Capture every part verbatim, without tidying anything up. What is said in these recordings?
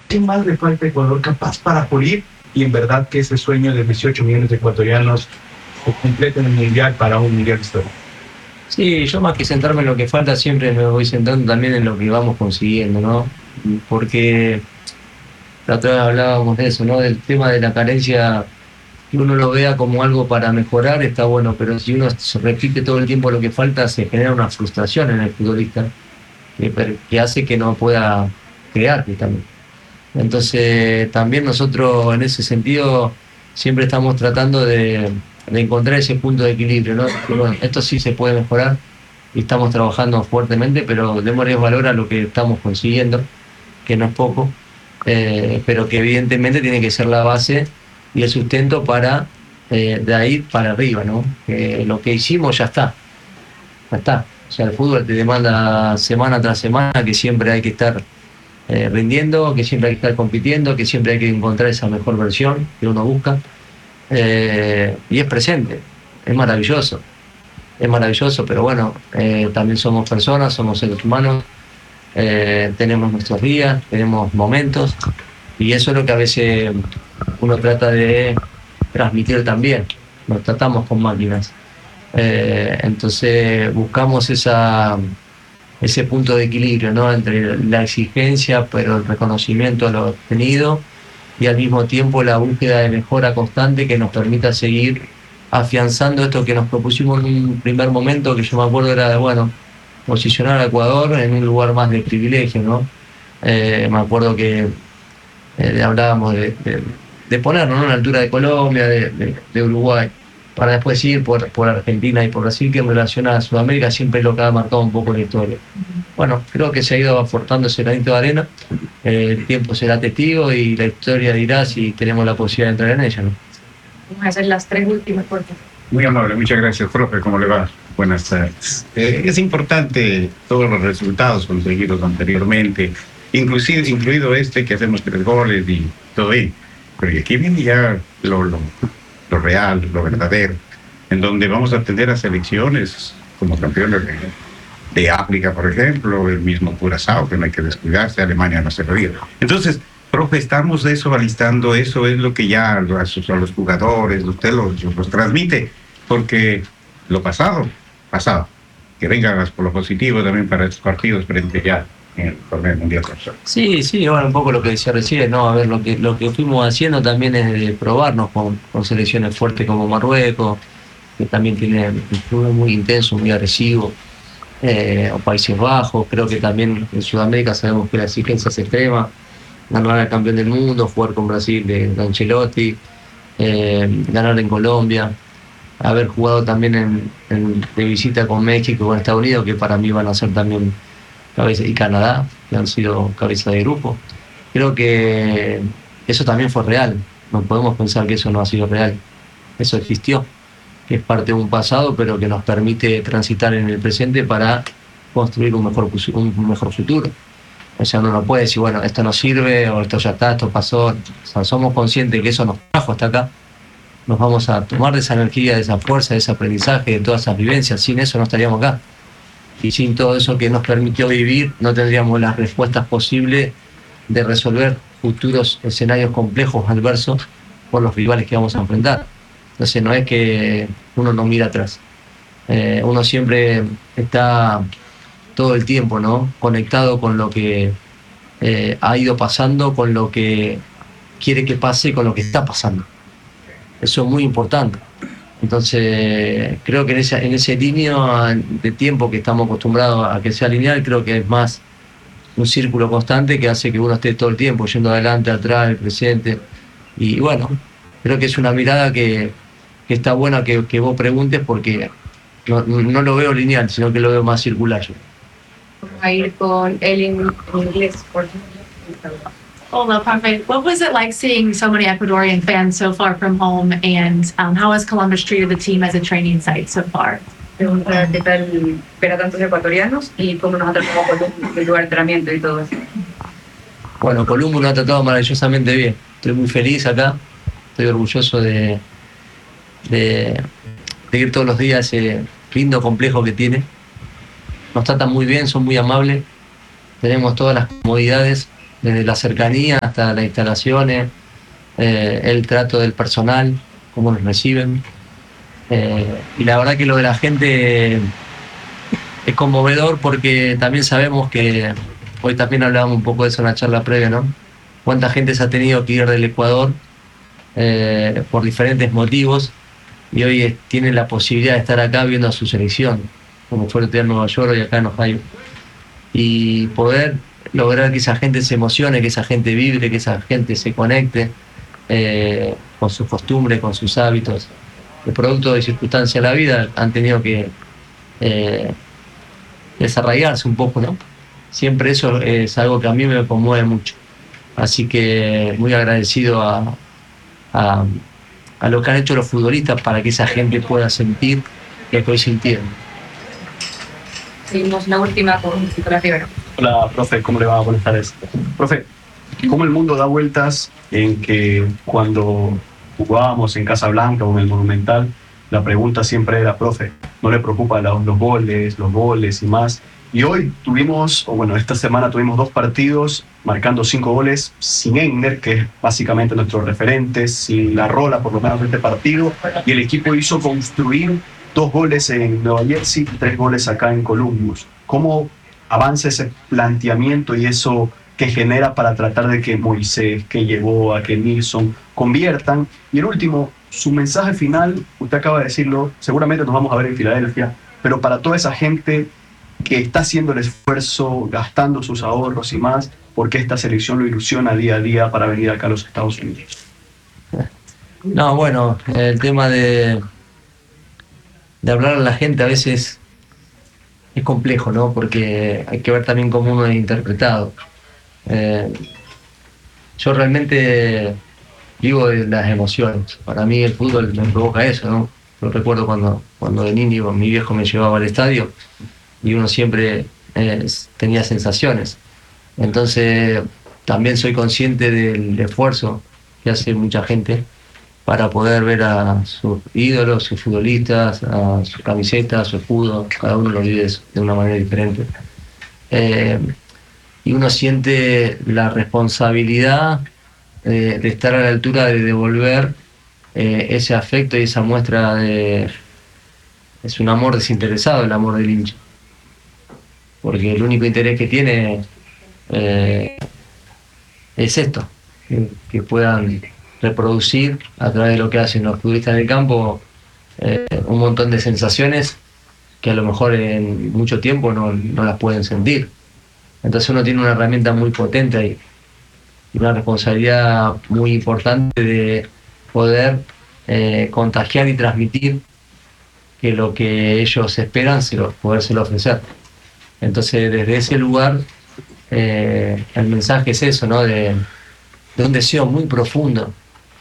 ¿Qué más le falta a Ecuador capaz para pulir y en verdad que ese sueño de dieciocho millones de ecuatorianos se complete en el Mundial para un Mundial histórico? Sí, yo más que centrarme en lo que falta, siempre me voy centrando también en lo que vamos consiguiendo, ¿no? Porque la otra vez hablábamos de eso, ¿no? Del tema de la carencia, que uno lo vea como algo para mejorar, está bueno, pero si uno se repite todo el tiempo lo que falta, se genera una frustración en el futbolista que, que hace que no pueda crear también. Entonces, también nosotros en ese sentido siempre estamos tratando de, de encontrar ese punto de equilibrio, ¿no? Que, bueno, esto sí se puede mejorar y estamos trabajando fuertemente, pero démosle valor a lo que estamos consiguiendo, que no es poco, eh, pero que evidentemente tiene que ser la base y el sustento para eh, de ahí para arriba, ¿no? Que lo que hicimos ya está, ya está. O sea, el fútbol te demanda semana tras semana que siempre hay que estar eh, rindiendo, que siempre hay que estar compitiendo, que siempre hay que encontrar esa mejor versión que uno busca. Eh, y es presente, es maravilloso, es maravilloso, pero bueno, eh, también somos personas, somos seres humanos, eh, tenemos nuestros días, tenemos momentos, y eso es lo que a veces uno trata de transmitir también. Nos tratamos con máquinas, eh, entonces buscamos esa, ese punto de equilibrio, ¿no? Entre la exigencia, pero el reconocimiento a lo obtenido y al mismo tiempo la búsqueda de mejora constante que nos permita seguir afianzando esto que nos propusimos en un primer momento, que yo me acuerdo era de, bueno, posicionar a Ecuador en un lugar más de privilegio, ¿no? Eh, me acuerdo que eh, hablábamos de, de, de ponernos, ¿no?, a la altura de Colombia, de, de, de Uruguay, para después ir por, por Argentina y por Brasil, que en relación a Sudamérica siempre es lo que ha marcado un poco la historia. Bueno, creo que se ha ido aportando ese granito de arena, eh, el tiempo será testigo y la historia dirá si tenemos la posibilidad de entrar en ella, ¿no? Vamos a hacer las tres últimas por favor. Muy amable, muchas gracias, profe. ¿Cómo le va? Buenas tardes. Eh, es importante todos los resultados conseguidos anteriormente, inclusive incluido este que hacemos tres goles y todo bien. Pero aquí viene ya lo, lo, lo real, lo verdadero, en donde vamos a tener a selecciones como campeones de, de África, por ejemplo, el mismo Curazao, que no hay que descuidarse, Alemania no se lo dio. Entonces, profe, estamos eso alistando, eso es lo que ya a los, a los jugadores, usted los, los transmite, porque lo pasado, pasado, que vengan por lo positivo también para estos partidos frente ya en el torneo mundial. Sí, sí, bueno, un poco lo que decía recién, ¿no? A ver, lo que, lo que fuimos haciendo también es de probarnos con, con selecciones fuertes como Marruecos, que también tiene un fútbol muy intenso, muy agresivo, eh, o Países Bajos. Creo que también en Sudamérica sabemos que la exigencia es extrema, ganar al campeón del mundo, jugar con Brasil de, de Ancelotti, eh, ganar en Colombia, haber jugado también en, en, de visita con México, con Estados Unidos, que para mí van a ser también cabeza, y Canadá, que han sido cabeza de grupo. Creo que eso también fue real, no podemos pensar que eso no ha sido real, eso existió, que es parte de un pasado, pero que nos permite transitar en el presente para construir un mejor, un mejor futuro. O sea, uno no puede decir, bueno, esto no sirve, o esto ya está, esto pasó. O sea, somos conscientes de que eso nos trajo hasta acá. Nos vamos a tomar de esa energía, de esa fuerza, de ese aprendizaje, de todas esas vivencias. Sin eso no estaríamos acá. Y sin todo eso que nos permitió vivir, no tendríamos las respuestas posibles de resolver futuros escenarios complejos, adversos, por los rivales que vamos a enfrentar. Entonces no es que uno no mira atrás. Eh, uno siempre está todo el tiempo, ¿no?, conectado con lo que eh, ha ido pasando, con lo que quiere que pase, con lo que está pasando. Eso es muy importante. Entonces creo que en esa, en ese línea de tiempo que estamos acostumbrados a que sea lineal, creo que es más un círculo constante que hace que uno esté todo el tiempo yendo adelante, atrás, el presente. Y bueno, creo que es una mirada que, que está buena que, que vos preguntes, porque no, no lo veo lineal, sino que lo veo más circular. A ir con él en, en inglés, por favor. Hola, profe. What was it like seeing so many Ecuadorian fans so far from home, and um, how has Columbus treated the team as a training site so far? Pregunta qué tal ver a tantos ecuatorianos y cómo nos ha tratado Columbus, el lugar de entrenamiento y todo eso. Bueno, Columbus nos ha tratado maravillosamente bien. Estoy muy feliz acá, estoy orgulloso de, de, de ir todos los días a ese lindo complejo que tiene. Nos tratan muy bien, son muy amables, tenemos todas las comodidades desde la cercanía hasta las instalaciones, eh, el trato del personal, cómo nos reciben. Eh, y la verdad que lo de la gente es conmovedor porque también sabemos que, hoy también hablábamos un poco de eso en la charla previa, ¿no? Cuánta gente se ha tenido que ir del Ecuador eh, por diferentes motivos y hoy es, tienen la posibilidad de estar acá viendo a su selección, como fue el día en Nueva York y acá en Ohio. Y poder lograr que esa gente se emocione, que esa gente vibre, que esa gente se conecte eh, con sus costumbres, con sus hábitos. El producto de circunstancias de la vida han tenido que eh, desarraigarse un poco, ¿no? Siempre eso es algo que a mí me conmueve mucho. Así que muy agradecido a, a, a lo que han hecho los futbolistas para que esa gente pueda sentir lo que hoy sintieron. Seguimos la última con Nicolás Rivero. Hola, profe, ¿cómo le va? Buenas tardes. Profe, ¿cómo el mundo da vueltas en que cuando jugábamos en Casablanca o en el Monumental, la pregunta siempre era, profe, ¿no le preocupan los, los goles, los goles y más? Y hoy tuvimos, o bueno, esta semana tuvimos dos partidos marcando cinco goles sin Einer, que es básicamente nuestro referente, sin La Rola, por lo menos de este partido, y el equipo hizo construir dos goles en Nueva Jersey y tres goles acá en Columbus. ¿Cómo avanza ese planteamiento y eso que genera para tratar de que Moisés, que llevó a que Nilsson conviertan? Y el último, su mensaje final, usted acaba de decirlo, seguramente nos vamos a ver en Filadelfia, pero para toda esa gente que está haciendo el esfuerzo, gastando sus ahorros y más, porque esta selección lo ilusiona día a día para venir acá a los Estados Unidos. No, bueno, el tema de, de hablar a la gente a veces es complejo, ¿no? Porque hay que ver también cómo uno es interpretado. Eh, yo realmente vivo de las emociones. Para mí el fútbol me provoca eso, ¿no? Yo recuerdo cuando, cuando de niño mi viejo me llevaba al estadio y uno siempre eh, tenía sensaciones. Entonces también soy consciente del esfuerzo que hace mucha gente para poder ver a sus ídolos, sus futbolistas, a su camiseta, a su escudo. Cada uno lo vive de una manera diferente. Eh, y uno siente la responsabilidad de, de estar a la altura de devolver eh, ese afecto y esa muestra de... Es un amor desinteresado el amor del hincha. Porque el único interés que tiene eh, es esto, que, que puedan reproducir a través de lo que hacen los futbolistas en el campo eh, un montón de sensaciones que a lo mejor en mucho tiempo no, no las pueden sentir. Entonces uno tiene una herramienta muy potente ahí y una responsabilidad muy importante de poder eh, contagiar y transmitir que lo que ellos esperan se lo, podérselo ofrecer. Entonces desde ese lugar eh, el mensaje es eso, ¿no? De, de un deseo muy profundo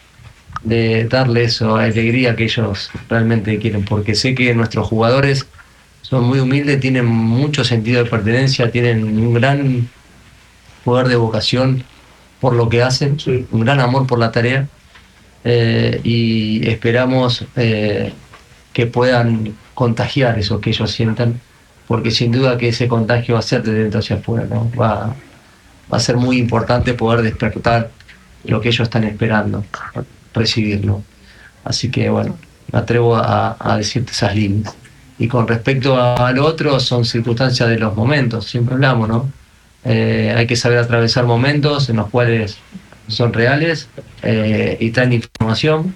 de darle eso, alegría que ellos realmente quieren, porque sé que nuestros jugadores son muy humildes, tienen mucho sentido de pertenencia, tienen un gran poder de vocación por lo que hacen, sí, un gran amor por la tarea eh, y esperamos eh, que puedan contagiar eso que ellos sientan, porque sin duda que ese contagio va a ser de dentro hacia afuera, ¿no? Va, va a ser muy importante poder despertar lo que ellos están esperando recibirlo. Así que bueno, me atrevo a, a decirte esas líneas. Y con respecto al otro, son circunstancias de los momentos, siempre hablamos, ¿no? Eh, hay que saber atravesar momentos en los cuales son reales eh, y traen información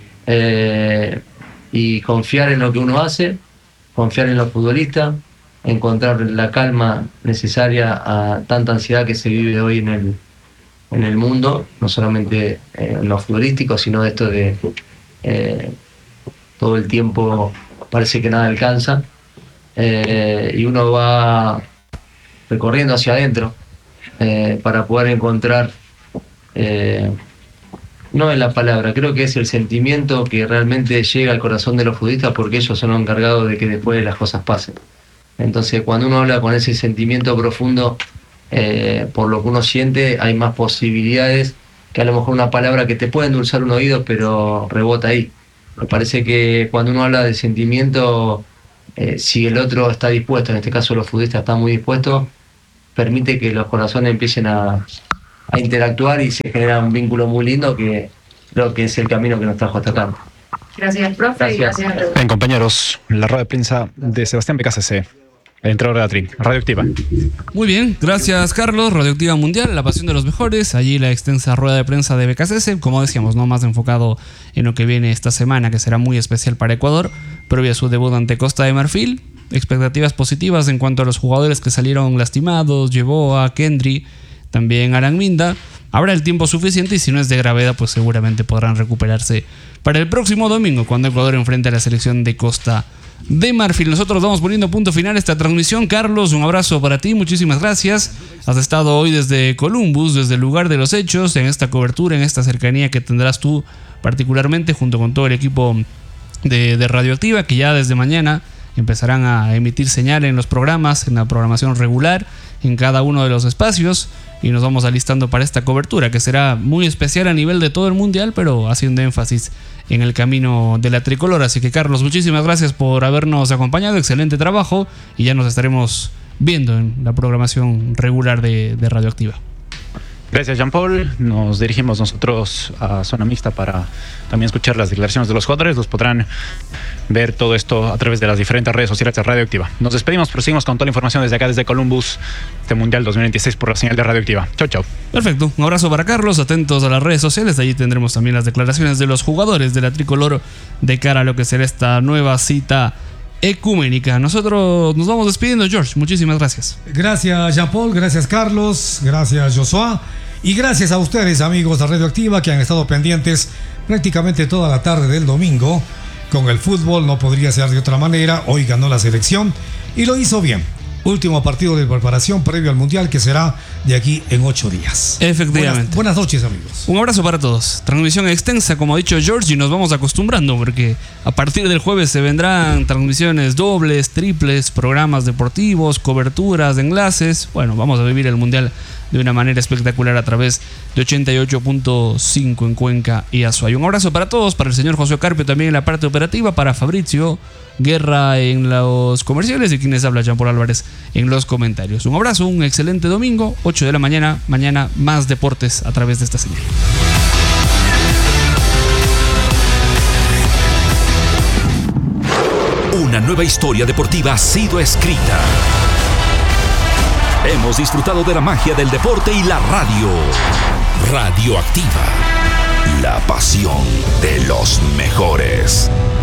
eh, y confiar en lo que uno hace, confiar en los futbolistas, encontrar la calma necesaria a tanta ansiedad que se vive hoy en el, en el mundo, no solamente en lo futbolístico, sino esto de eh, todo el tiempo parece que nada alcanza eh, y uno va recorriendo hacia adentro eh, para poder encontrar, eh, no es la palabra, creo que es el sentimiento que realmente llega al corazón de los futbolistas, porque ellos son los encargados de que después las cosas pasen. Entonces cuando uno habla con ese sentimiento profundo eh, por lo que uno siente, hay más posibilidades que a lo mejor una palabra que te puede endulzar un oído pero rebota ahí. Me parece que cuando uno habla de sentimiento, eh, si el otro está dispuesto, en este caso los futbolistas están muy dispuestos, permite que los corazones empiecen a, a interactuar y se genera un vínculo muy lindo que creo que es el camino que nos trajo hasta acá. Gracias, profe, y Gracias. gracias a todos. Bien, compañeros, la rueda de prensa de Sebastián Becasese, el entrenador de la Tri, Radioactiva. Muy bien, gracias Carlos. Radioactiva Mundial, la pasión de los mejores. Allí la extensa rueda de prensa de B K C S, como decíamos, no más enfocado en lo que viene esta semana, que será muy especial para Ecuador, previo a su debut ante Costa de Marfil. Expectativas positivas en cuanto a los jugadores que salieron lastimados, llevó a Kendry, también Aran Minda. Habrá el tiempo suficiente y si no es de gravedad, pues seguramente podrán recuperarse para el próximo domingo, cuando Ecuador enfrente a la selección de Costa de Marfil. Nosotros vamos poniendo punto final a esta transmisión. Carlos, un abrazo para ti, muchísimas gracias. Has estado hoy desde Columbus, desde el lugar de los hechos, en esta cobertura, en esta cercanía que tendrás tú particularmente junto con todo el equipo de, de Radioactiva, que ya desde mañana empezarán a emitir señal en los programas, en la programación regular, en cada uno de los espacios, y nos vamos alistando para esta cobertura que será muy especial a nivel de todo el mundial, pero haciendo énfasis en el camino de la tricolor. Así que Carlos, muchísimas gracias por habernos acompañado, excelente trabajo, y ya nos estaremos viendo en la programación regular de, de Radioactiva. Gracias, Jean-Paul. Nos dirigimos nosotros a Zona Mixta para también escuchar las declaraciones de los jugadores. Los podrán ver todo esto a través de las diferentes redes sociales de Radioactiva. Nos despedimos, proseguimos con toda la información desde acá, desde Columbus, este Mundial dos mil veintiséis por la señal de Radioactiva. Chau, chau. Perfecto, un abrazo para Carlos, atentos a las redes sociales, allí tendremos también las declaraciones de los jugadores de la tricolor de cara a lo que será esta nueva cita ecuménica. Nosotros nos vamos despidiendo, George, muchísimas gracias. Gracias, Jean-Paul, gracias, Carlos, gracias, Joshua, y gracias a ustedes, amigos de Radioactiva, que han estado pendientes prácticamente toda la tarde del domingo. Con el fútbol no podría ser de otra manera. Hoy ganó la selección y lo hizo bien. Último partido de preparación previo al Mundial, que será de aquí en ocho días. Efectivamente. Buenas, buenas noches, amigos. Un abrazo para todos. Transmisión extensa, como ha dicho George, y nos vamos acostumbrando porque a partir del jueves se vendrán transmisiones dobles, triples, programas deportivos, coberturas, enlaces. Bueno, vamos a vivir el Mundial de una manera espectacular a través de ochenta y ocho punto cinco en Cuenca y Azuay. Un abrazo para todos, para el señor José Carpio también en la parte operativa, para Fabrizio Guerra en los comerciales y quienes habla Jean-Paul Álvarez en los comentarios. Un abrazo, un excelente domingo, ocho de la mañana, mañana más deportes a través de esta señal. Una nueva historia deportiva ha sido escrita. Hemos disfrutado de la magia del deporte y la radio. Radioactiva, la pasión de los mejores.